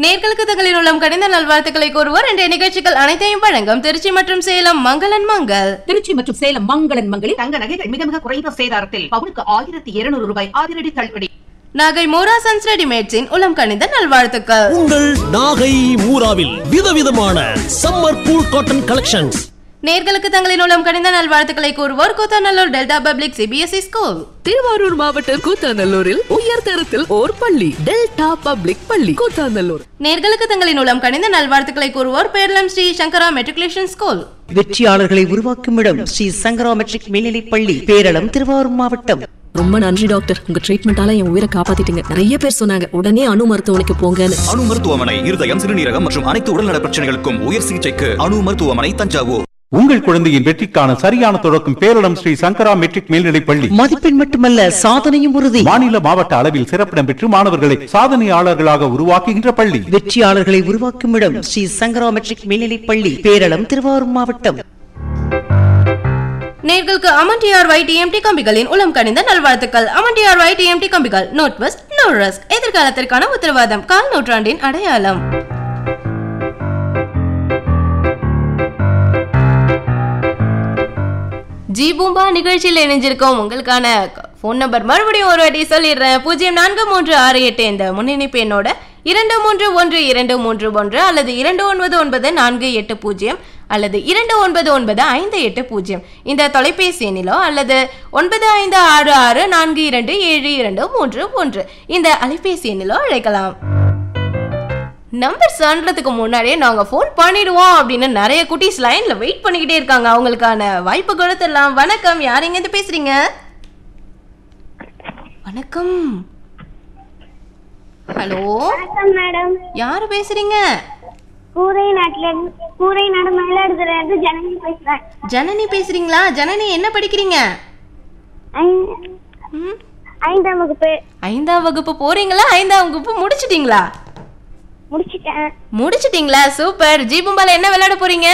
நேர்களுக்கு தங்களின் உள்ளம் கடிந்த நல்வாழ்த்துக்களை கூறுவோர். இன்றைய நிகழ்ச்சிகள் அனைத்தையும் வழங்கும் திருச்சி மற்றும் சேலம் மங்களன் மங்கள். திருச்சி மற்றும் சேலம் மங்களன் மங்களில் தங்க நகைகள் மிக மிக குறைந்த சேதாரத்தில் பவுனுக்கு 1200 ரூபாய் அதிரடி தள்ளுபடி. நாகை மூரா சன்ஸ் ரெடிமேட்ஸின் உளம் கனிந்த நல்வாழ்த்துக்கள். உங்கள் நாகை மூராவில் விதவிதமான சம்மர் கூல் காட்டன் கலெக்ஷன்ஸ். நேர்களுக்கு தங்களின் உளம் கனிந்த நல்வாழ்த்துக்களை கூறுவோர். Koothanallur delta public CBSE school. Thiruvarur மாவட்டம் கூத்தாநல்லூரில் உயர்தரத்தில் ஓர் பள்ளி, டெல்டா பப்ளிக் பள்ளி கூத்தாநல்லூர். நேர்களுக்கு தங்களின் உளம் கனிந்த நல்வாழ்த்துக்களை கூறுவோர். பேரளம் ஸ்ரீ சங்கரா மெட்ரிகுலேஷன் ஸ்கூல். வெற்றியாளர்களை உருவாக்கும் இடம் ஸ்ரீ சங்கரா மெட்ரிக் மேல்நிலைப் பள்ளி, பேரளம், திருவாரூர் மாவட்டம். ரொம்ப நன்றி டாக்டர், உங்க ட்ரீட்மெண்டால என் உயிரை காப்பாத்திட்டீங்க. நிறைய பேர் சொன்னாங்க உடனே அணு மருத்துவமனைக்கு போங்கன்னு. அணு மருத்துவமனை இருதயம், சிறுநீரகம் மற்றும் அனைத்து உடல்நல பிரச்சனைகளுக்கும் உயர் சிகிச்சைக்கு அணு மருத்துவமனை, தஞ்சாவூர். உங்கள் குழந்தையின் வெற்றிக்கான சரியான தொடக்கம் பேரளம் ஸ்ரீ சங்கரா மெட்ரிக் மேல்நிலைப் பள்ளி. மதிப்பெண் மட்டுமல்ல, சாதனையும் உறுதி. மாநில மாவட்ட அளவில் சிறப்பிடம் பெற்று மாணவர்களை சாதனையாளர்களாக உருவாக்குகின்ற பள்ளி. வெற்றியாளர்களை உருவாக்கும் இடம் ஸ்ரீ சங்கரா மெட்ரிக் மேல்நிலைப் பள்ளி, பேரளம், திருவாரூர் மாவட்டம். நேர்களுக்கு அமன்டிஆர் YTMT கம்பிகளின் உளம் கனிந்த நல்வாழ்த்துக்கள். அமன்டிஆர் YTMT கம்பிகள் நோட் வெஸ்ட் நோ ரிஸ்க், எதிர்காலத்திற்கான உத்தரவாதம், கால் நூற்றாண்டின் அடையாளம். ஜி பூம்பா நிகழ்ச்சியில் இணைஞ்சிருக்கோம். உங்களுக்கான போன் நம்பர் மறுபடியும் ஒரு வாட்டி சொல்லிடுறேன். 043668 இந்த முன்னிணைப்பு என்னோட 231231 அல்லது 299480 அல்லது 299580 இந்த தொலைபேசி எண்ணிலோ அல்லது 9566427231 இந்த அலைபேசி எண்ணிலோ அழைக்கலாம். நம்பர் சொல்றதுக்கு முன்னாடியே நாங்க போன் பண்ணிடுவோம் அப்படின்னு நிறைய குட்டீஸ் லைன்ல வெயிட் பண்ணிக்கிட்டே இருக்காங்க. அவங்களுக்கான வாய்ப்பு கொடுத்துடலாம். வணக்கம், யார் எங்க இருந்து பேசுறீங்க? வணக்கம். ஹலோ மேடம், யாரு பேசுறீங்க? கூரைநாடு மயிலாடுதுறை ஜனனி பேசுறேன். ஜனனி பேசுறீங்களா? ஜனனி என்ன படிக்கிறீங்க? 5ஆம் வகுப்பு. 5ஆம் வகுப்பு போறீங்களா? 5ஆம் வகுப்பு முடிச்சிட்டீங்களா? முடிச்சிட்டீங்களா? சூப்பர். ஜீபும்பால என்ன விளையாட போறீங்க?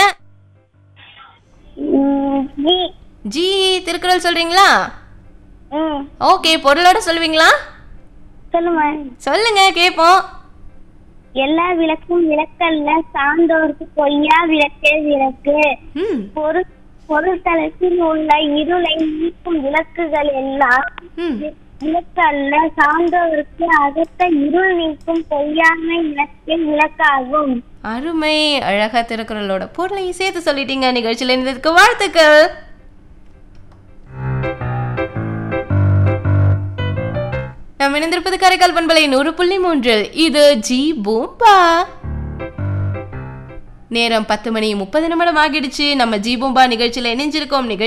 ஜி திருக்குறள் சொல்றீங்களா? ஓகே, பொருளோட சொல்லுவீங்களா? சொல்லுங்க கேப்போம். எல்லா விளக்கும் விளக்கல்ல, சார்ந்தோருக்கு பொய்யா விளக்கே விளக்கு. பொருட்தளத்தில் உள்ள இருளை நீக்கும் விளக்குகள் எல்லாம் விளக்கல்ல, சார்ந்தோருக்கு அகத்த இருள் நீக்கும் பொய்யாமை விளக்கே விளக்காகும். அருமை, அழகா திருக்குறளோட பொருளை சேர்த்து சொல்லிட்டீங்க. நிகழ்ச்சியில் இருந்ததுக்கு வாழ்த்துக்கள். நாம் இணைந்திருப்பது காரைக்கால் பண்பலை 100.3. இது ஜி பூம்பா. நேரம் 10 மணி 30 நிமிடம் ஆகிடுச்சு. நம்ம ஜி பூம்பா நிகழ்ச்சியில இணைஞ்சிருக்கோம்.